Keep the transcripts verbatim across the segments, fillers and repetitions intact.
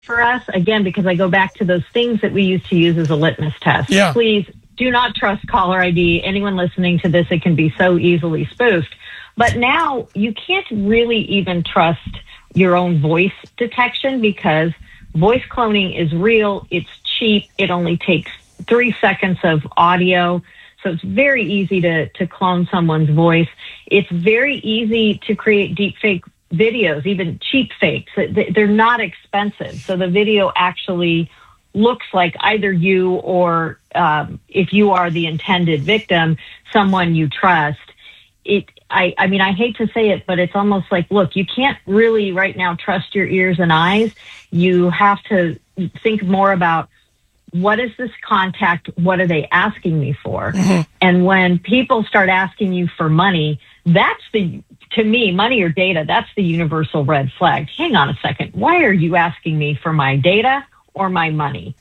for us, again, because I go back to those things that we used to use as a litmus test. Yeah. Please do not trust caller I D. Anyone listening to this, it can be so easily spoofed. But now you can't really even trust your own voice detection because voice cloning is real. It's cheap. It only takes three seconds of audio. So it's very easy to, to clone someone's voice. It's very easy to create deep fake videos, even cheap fakes. They're not expensive. So the video actually looks like either you or um, if you are the intended victim, someone you trust. It, I, I mean, I hate to say it, but it's almost like, look, you can't really right now trust your ears and eyes. You have to think more about what is this contact? What are they asking me for? Mm-hmm. And when people start asking you for money, that's the, to me, money or data, that's the universal red flag. Hang on a second. Why are you asking me for my data or my money?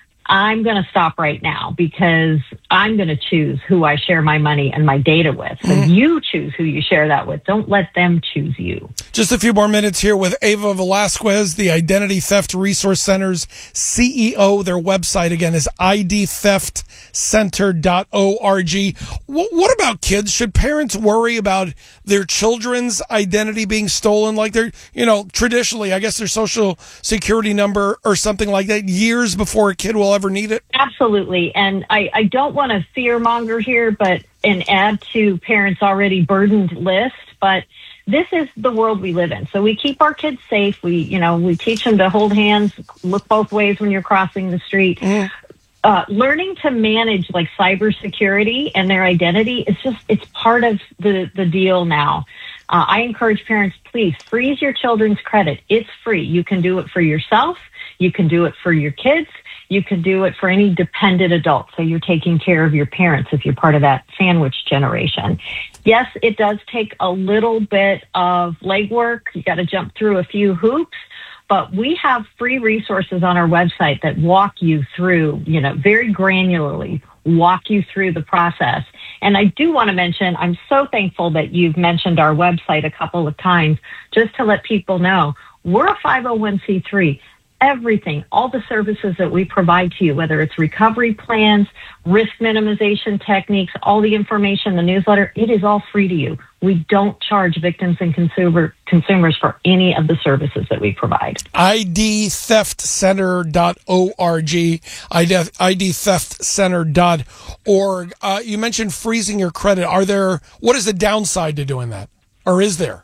I'm going to stop right now because I'm going to choose who I share my money and my data with. So mm-hmm. you choose who you share that with. Don't let them choose you. Just a few more minutes here with Ava Velasquez, the Identity Theft Resource Center's C E O. Their website, again, is I D theft center dot org. What about kids? Should parents worry about their children's identity being stolen? Like they're, you know, traditionally, I guess their social security number or something like that years before a kid will ever need it? Absolutely. And I, I don't want to fear monger here, but and add to parents' already burdened list, but this is the world we live in. So we keep our kids safe. We, you know, we teach them to hold hands, look both ways when you're crossing the street. Mm. Uh, learning to manage like cybersecurity and their identity is just, it's part of the, the deal now. Uh, I encourage parents, please freeze your children's credit. It's free. You can do it for yourself. You can do it for your kids. You can do it for any dependent adult. So you're taking care of your parents if you're part of that sandwich generation. Yes, it does take a little bit of legwork. You got to jump through a few hoops, but we have free resources on our website that walk you through, you know, very granularly walk you through the process. And I do want to mention, I'm so thankful that you've mentioned our website a couple of times just to let people know we're a five oh one c three. Everything, all the services that we provide to you, whether it's recovery plans, risk minimization techniques, all the information, the newsletter, it is all free to you. We don't charge victims and consumer consumers for any of the services that we provide. I D theft center dot org, I D theft center dot org. Uh, you mentioned freezing your credit. Are there, what is the downside to doing that? Or is there?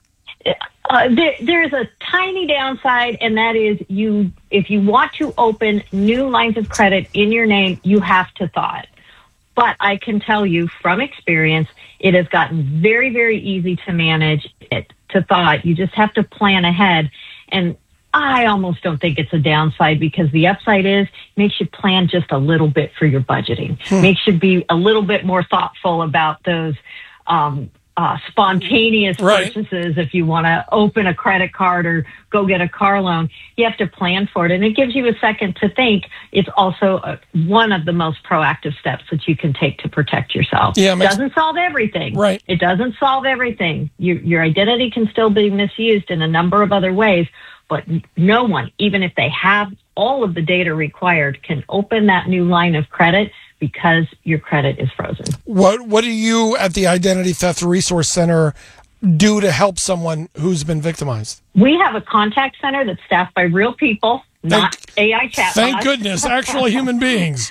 Uh, there, there's a tiny downside, and that is you. If you want to open new lines of credit in your name, you have to thaw it. But I can tell you from experience, it has gotten very, very easy to manage it, to thaw it. You just have to plan ahead. And I almost don't think it's a downside because the upside is it makes you plan just a little bit for your budgeting. Hmm. Makes you be a little bit more thoughtful about those um Uh, spontaneous right. purchases. If you want to open a credit card or go get a car loan, you have to plan for it. And it gives you a second to think. It's also a, one of the most proactive steps that you can take to protect yourself. Yeah, it doesn't solve everything. Right. It doesn't solve everything. Your, your identity can still be misused in a number of other ways, but no one, even if they have all of the data required, can open that new line of credit because your credit is frozen. What what do you at the Identity Theft Resource Center do to help someone who's been victimized? We have a contact center that's staffed by real people, not thank, A I chatbots. Thank goodness, actual human beings.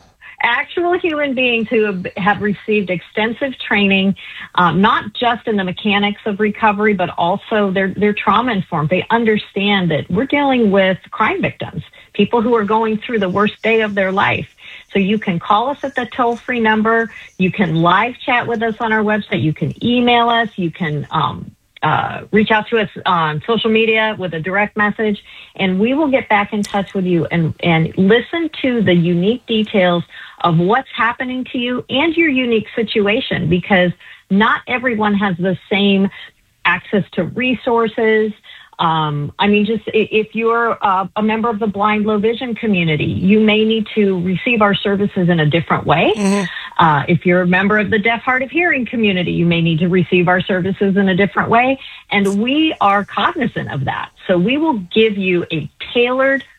Actual human beings who have, have received extensive training, um, not just in the mechanics of recovery, but also they're, they're trauma informed. They understand that we're dealing with crime victims, people who are going through the worst day of their life. So you can call us at the toll-free number. You can live chat with us on our website. You can email us. You can um, uh, reach out to us on social media with a direct message, and we will get back in touch with you and, and listen to the unique details of what's happening to you and your unique situation, because not everyone has the same access to resources. Um, I mean, just if you're uh, a member of the blind, low vision community, you may need to receive our services in a different way. Mm-hmm. Uh, if you're a member of the deaf, hard of hearing community, you may need to receive our services in a different way. And we are cognizant of that. So we will give you a tailored